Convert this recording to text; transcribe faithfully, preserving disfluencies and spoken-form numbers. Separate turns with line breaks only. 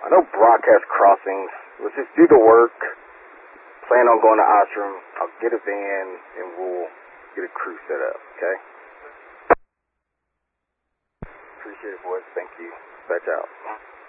I know broadcast crossings. Let's just do the work. Plan on going to Ostrom. I'll get a van and we'll get a crew set up, okay? Appreciate it, boys. Thank you. Back out.